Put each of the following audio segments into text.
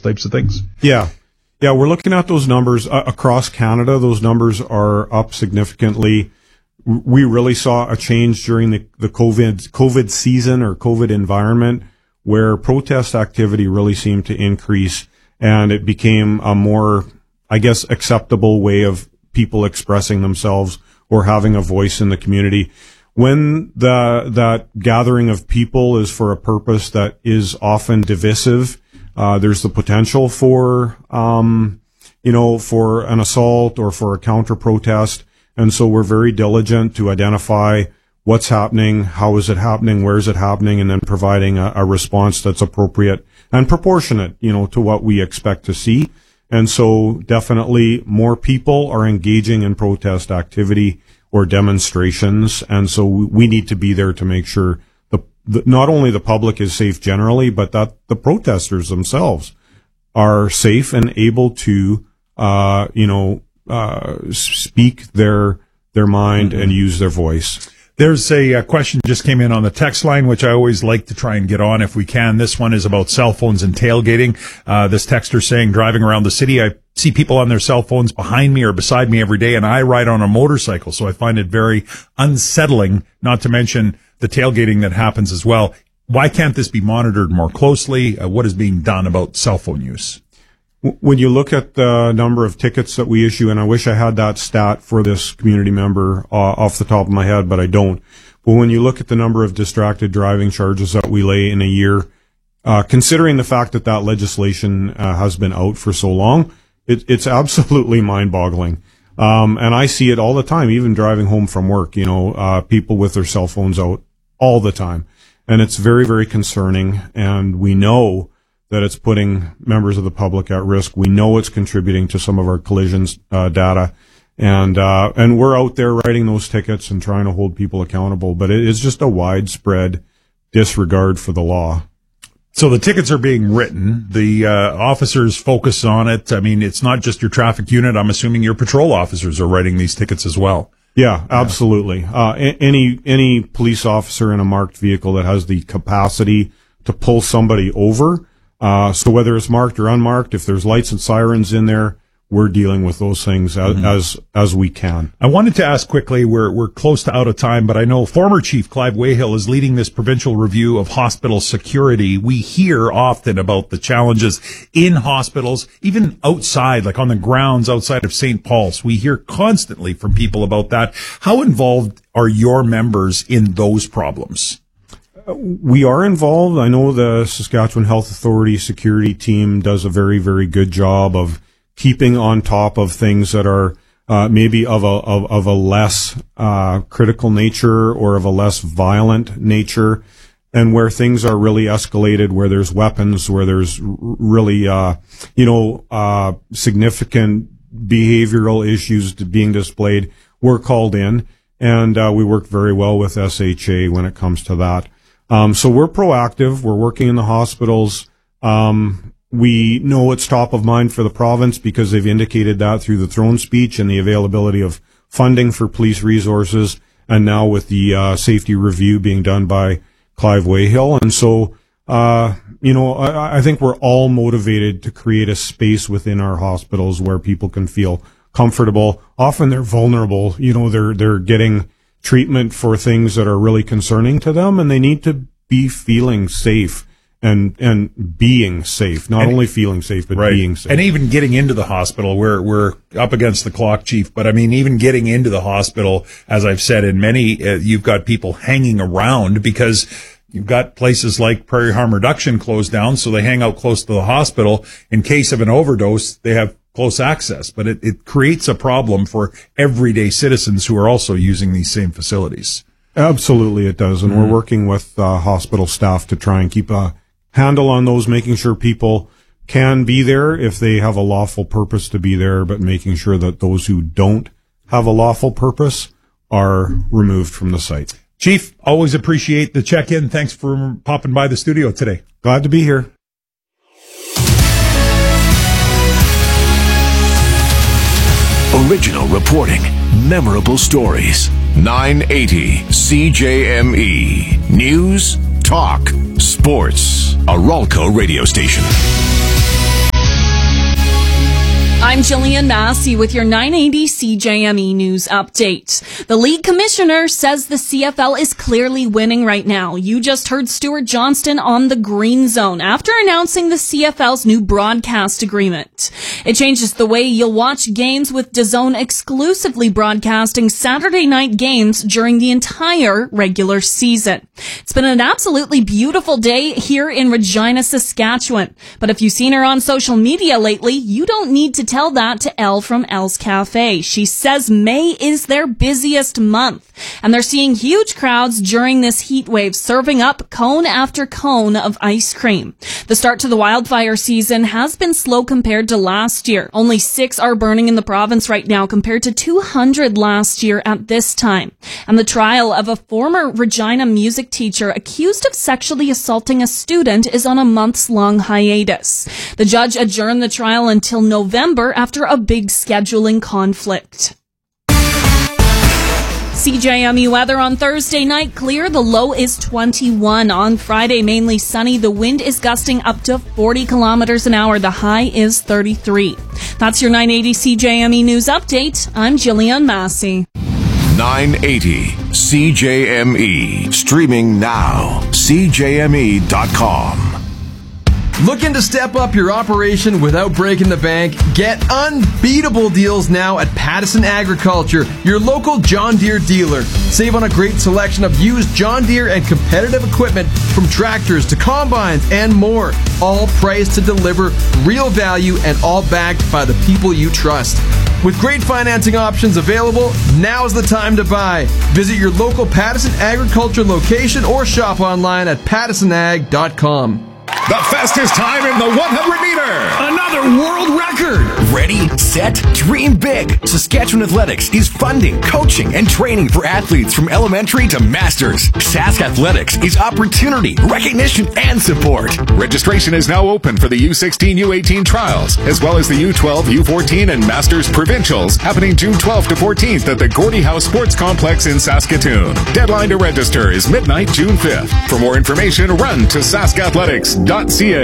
those types of things? Yeah, we're looking at those numbers across Canada. Those numbers are up significantly. We really saw a change during the COVID season or COVID environment where protest activity really seemed to increase, and it became a more, I guess, acceptable way of people expressing themselves or having a voice in the community. When that gathering of people is for a purpose that is often divisive, there's the potential for, for an assault or for a counter protest. And so we're very diligent to identify what's happening, how is it happening, where is it happening, and then providing a response that's appropriate and proportionate, to what we expect to see. And so definitely more people are engaging in protest activity or demonstrations. And so we need to be there to make sure not only the public is safe generally, but that the protesters themselves are safe and able to, speak their mind and use their voice. There's a question just came in on the text line, which I always like to try and get on if we can. This one is about cell phones and tailgating. This texter saying, driving around the city, I see people on their cell phones behind me or beside me every day, and I ride on a motorcycle, so I find it very unsettling, not to mention the tailgating that happens as well. Why can't this be monitored more closely? What is being done about cell phone use? When you look at the number of tickets that we issue, and I wish I had that stat for this community member off the top of my head, but I don't. But when you look at the number of distracted driving charges that we lay in a year, considering the fact that legislation has been out for so long, it's absolutely mind-boggling. And I see it all the time, even driving home from work, people with their cell phones out all the time. And it's very, very concerning. And we know that it's putting members of the public at risk. We know it's contributing to some of our collisions data. And we're out there writing those tickets and trying to hold people accountable. But it is just a widespread disregard for the law. So the tickets are being written. The officers focus on it. I mean, it's not just your traffic unit. I'm assuming your patrol officers are writing these tickets as well. Yeah, absolutely. Any police officer in a marked vehicle that has the capacity to pull somebody over, so whether it's marked or unmarked, if there's lights and sirens in there, we're dealing with those things as we can. I wanted to ask quickly, we're close to out of time, but I know former Chief Clive Wayhill is leading this provincial review of hospital security. We hear often about the challenges in hospitals, even outside, like on the grounds outside of St. Paul's. We hear constantly from people about that. How involved are your members in those problems? We are involved. I know the Saskatchewan Health Authority security team does a very, very good job of keeping on top of things that are maybe of a less critical nature or of a less violent nature, and where things are really escalated, where there's weapons, where there's really significant behavioral issues being displayed. We're called in, and we work very well with SHA when it comes to that. So we're proactive. We're working in the hospitals. We know it's top of mind for the province because they've indicated that through the throne speech and the availability of funding for police resources, and now with the safety review being done by Clive Wayhill. And so, I think we're all motivated to create a space within our hospitals where people can feel comfortable. Often they're vulnerable. They're getting treatment for things that are really concerning to them, and they need to be feeling safe and being safe, not only feeling safe, but being safe. And even getting into the hospital, we're up against the clock, Chief, but I mean, even getting into the hospital, as I've said, in many, you've got people hanging around because you've got places like Prairie Harm Reduction closed down, so they hang out close to the hospital. In case of an overdose, they have close access, but it creates a problem for everyday citizens who are also using these same facilities. Absolutely it does, and we're working with hospital staff to try and keep a handle on those, making sure people can be there if they have a lawful purpose to be there, but making sure that those who don't have a lawful purpose are removed from the site. Chief, always appreciate the check-in. Thanks for popping by the studio today. Glad to be here. Original reporting, memorable stories. 980 CJME. News, talk, sports. A Ralco radio station. I'm Jillian Massey with your 980 CJME News Update. The league commissioner says the CFL is clearly winning right now. You just heard Stuart Johnston on the Green Zone after announcing the CFL's new broadcast agreement. It changes the way you'll watch games, with DAZN exclusively broadcasting Saturday night games during the entire regular season. It's been an absolutely beautiful day here in Regina, Saskatchewan. But if you've seen her on social media lately, you don't need to tell that to Elle from Elle's Cafe. She says May is their busiest month, and they're seeing huge crowds during this heat wave, serving up cone after cone of ice cream. The start to the wildfire season has been slow compared to last year. Only 6 are burning in the province right now compared to 200 last year at this time. And the trial of a former Regina music teacher accused of sexually assaulting a student is on a months-long hiatus. The judge adjourned the trial until November after a big scheduling conflict. CJME weather on Thursday night, clear. The low is 21. On Friday, mainly sunny. The wind is gusting up to 40 kilometers an hour. The high is 33. That's your 980 CJME News Update. I'm Jillian Massey. 980 CJME. Streaming now. CJME.com. Looking to step up your operation without breaking the bank? Get unbeatable deals now at Pattison Agriculture, your local John Deere dealer. Save on a great selection of used John Deere and competitive equipment, from tractors to combines and more. All priced to deliver real value and all backed by the people you trust. With great financing options available, now's the time to buy. Visit your local Pattison Agriculture location or shop online at pattisonag.com. The fastest time in the 100-meter. Another world record. Ready, set, dream big. Saskatchewan Athletics is funding, coaching, and training for athletes from elementary to masters. Sask Athletics is opportunity, recognition, and support. Registration is now open for the U16, U18 trials, as well as the U12, U14, and Masters Provincials, happening June 12th to 14th at the Gordie House Sports Complex in Saskatoon. Deadline to register is midnight, June 5th. For more information, run to saskathletics.ca.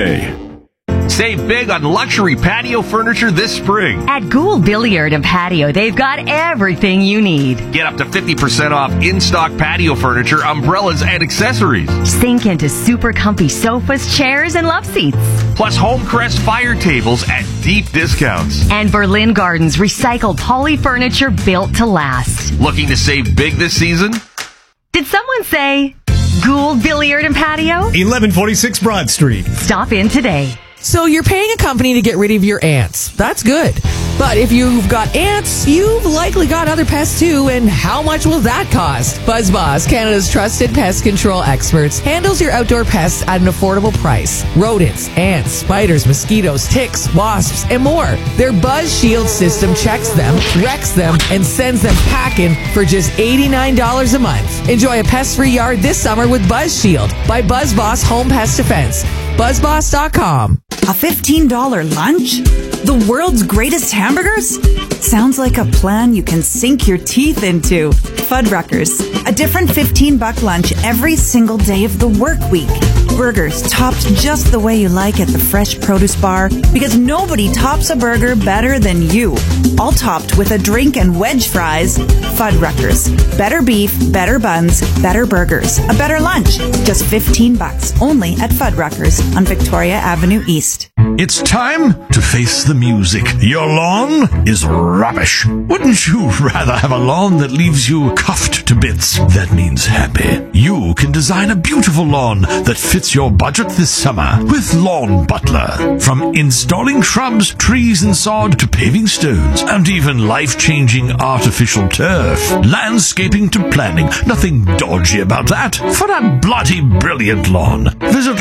Save big on luxury patio furniture this spring. At Gould Billiard and Patio, they've got everything you need. Get up to 50% off in-stock patio furniture, umbrellas, and accessories. Sink into super comfy sofas, chairs, and love seats. Plus Homecrest fire tables at deep discounts. And Berlin Gardens recycled poly furniture built to last. Looking to save big this season? Did someone say Gould Billiard and Patio? 1146 Broad Street. Stop in today. So you're paying a company to get rid of your ants. That's good. But if you've got ants, you've likely got other pests too, and how much will that cost? BuzzBoss, Canada's trusted pest control experts, handles your outdoor pests at an affordable price. Rodents, ants, spiders, mosquitoes, ticks, wasps, and more. Their Buzz Shield system checks them, wrecks them, and sends them packing for just $89 a month. Enjoy a pest-free yard this summer with Buzz Shield by BuzzBoss Home Pest Defense. BuzzBoss.com. A $15 lunch? The world's greatest hamburgers? Sounds like a plan you can sink your teeth into. Fuddruckers, a different $15 lunch every single day of the work week. Burgers topped just the way you like at the Fresh Produce Bar, because nobody tops a burger better than you. All topped with a drink and wedge fries. Fuddruckers. Better beef, better buns, better burgers. A better lunch. Just $15 only at Fuddruckers on Victoria Avenue East. It's time to face the music. Your lawn is rubbish. Wouldn't you rather have a lawn that leaves you cuffed to bits? That means happy. You can design a beautiful lawn that fits your budget this summer with Lawn Butler. From installing shrubs, trees, and sod to paving stones, and even life-changing artificial turf. Landscaping to planning. Nothing dodgy about that. For a bloody brilliant lawn, visit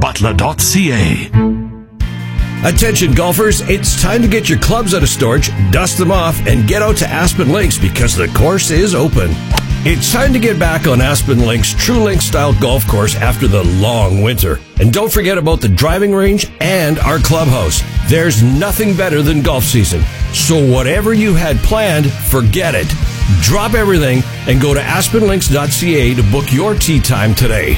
lawnbutler.ca. Attention golfers, it's time to get your clubs out of storage, dust them off, and get out to Aspen Links because the course is open. It's time to get back on Aspen Links' TrueLink style golf course after the long winter. And don't forget about the driving range and our clubhouse. There's nothing better than golf season. So whatever you had planned, forget it. Drop everything and go to aspenlinks.ca to book your tee time today.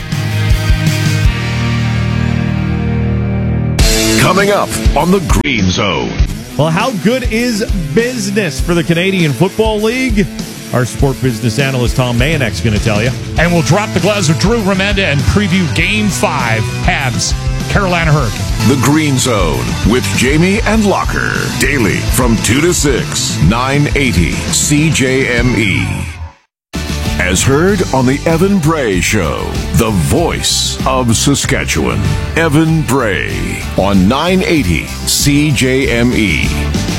Coming up on the Green Zone. Well, how good is business for the Canadian Football League? Our sport business analyst Tom Mayanek's going to tell you. And we'll drop the gloves with Drew Remenda and preview Game 5, Habs, Carolina Hurricane. The Green Zone with Jamie and Locker. Daily from 2 to 6, 980 CJME. As heard on the Evan Bray Show, the voice of Saskatchewan. Evan Bray on 980 CJME.